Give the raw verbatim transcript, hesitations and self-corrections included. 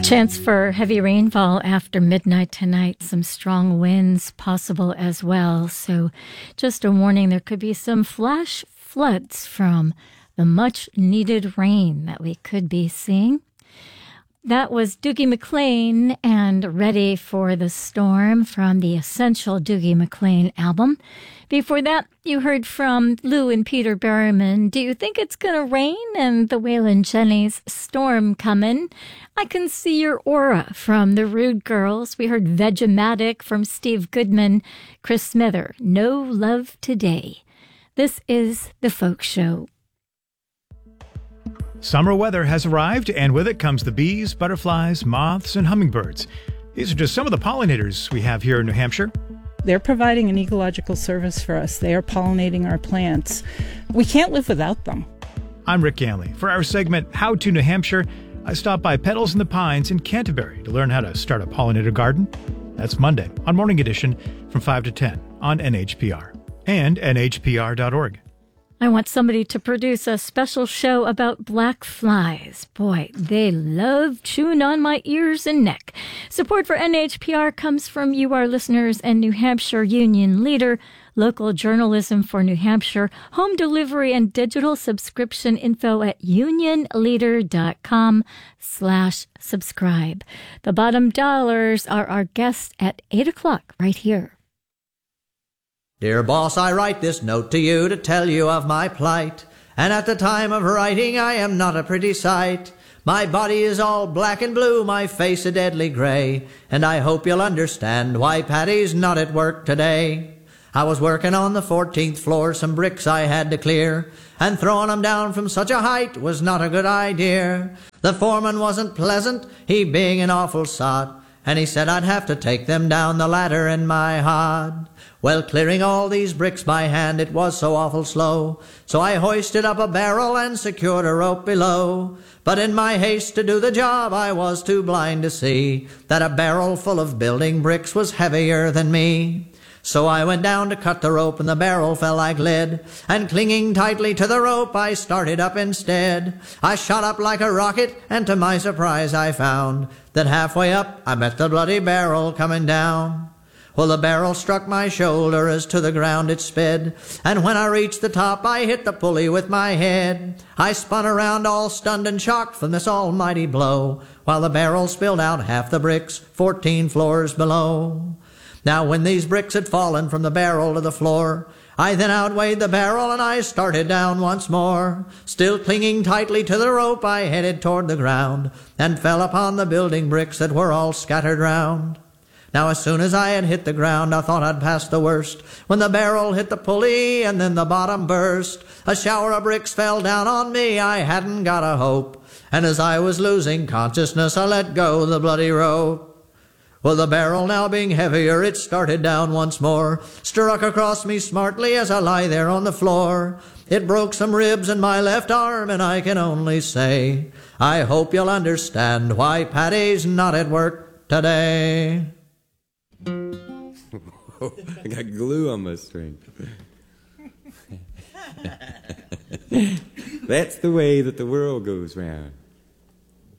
Chance for heavy rainfall after midnight tonight. Some strong winds possible as well. So just a warning, there could be some flash floods from the much needed rain that we could be seeing. That was Dougie MacLean and Ready for the Storm from the Essential Dougie MacLean album. Before that, you heard from Lou and Peter Berryman, Do You Think It's Gonna Rain? And the Waylon Jennings, Storm Comin'. I Can See Your Aura from the Rude Girls. We heard Vegematic from Steve Goodman. Chris Smither, No Love Today. This is The Folk Show. Summer weather has arrived, and with it comes the bees, butterflies, moths, and hummingbirds. These are just some of the pollinators we have here in New Hampshire. They're providing an ecological service for us. They are pollinating our plants. We can't live without them. I'm Rick Ganley. For our segment, How to New Hampshire, I stopped by Petals in the Pines in Canterbury to learn how to start a pollinator garden. That's Monday on Morning Edition from five to ten on N H P R and N H P R dot org. I want somebody to produce a special show about black flies. Boy, they love chewing on my ears and neck. Support for N H P R comes from you, our listeners, and New Hampshire Union Leader, local journalism for New Hampshire, home delivery and digital subscription info at unionleader.com slash subscribe. The bottom dollars are our guests at eight o'clock right here. Dear boss, I write this note to you to tell you of my plight. And at the time of writing, I am not a pretty sight. My body is all black and blue, my face a deadly gray. And I hope you'll understand why Patty's not at work today. I was working on the fourteenth floor, some bricks I had to clear. And throwing 'em down from such a height was not a good idea. The foreman wasn't pleasant, he being an awful sot. And he said I'd have to take them down the ladder in my hod. Well, clearing all these bricks by hand, it was so awful slow. So I hoisted up a barrel and secured a rope below. But in my haste to do the job, I was too blind to see that a barrel full of building bricks was heavier than me. So I went down to cut the rope and the barrel fell like lead. And clinging tightly to the rope, I started up instead. I shot up like a rocket, and to my surprise I found that halfway up I met the bloody barrel coming down. Well, the barrel struck my shoulder as to the ground it sped, and when I reached the top I hit the pulley with my head. I spun around all stunned and shocked from this almighty blow, while the barrel spilled out half the bricks fourteen floors below. Now when these bricks had fallen from the barrel to the floor, I then outweighed the barrel and I started down once more. Still clinging tightly to the rope, I headed toward the ground and fell upon the building bricks that were all scattered round. Now as soon as I had hit the ground, I thought I'd passed the worst, when the barrel hit the pulley and then the bottom burst. A shower of bricks fell down on me, I hadn't got a hope, and as I was losing consciousness, I let go the bloody rope. Well, the barrel now being heavier, it started down once more, struck across me smartly as I lie there on the floor. It broke some ribs in my left arm, and I can only say, I hope you'll understand why Patty's not at work today. I got glue on my string. That's the way that the world goes round.